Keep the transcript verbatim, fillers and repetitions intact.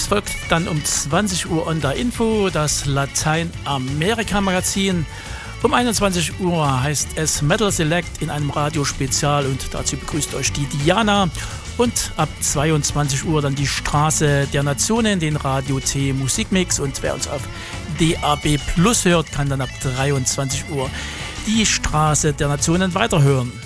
Es folgt dann um zwanzig Uhr Onda Info, das Lateinamerika-Magazin. Um einundzwanzig Uhr heißt es Metal Select in einem Radiospezial und dazu begrüßt euch die Diana. Und ab zweiundzwanzig Uhr dann die Straße der Nationen, den Radio T Musikmix. Und wer uns auf D A B Plus hört, kann dann ab dreiundzwanzig Uhr die Straße der Nationen weiterhören.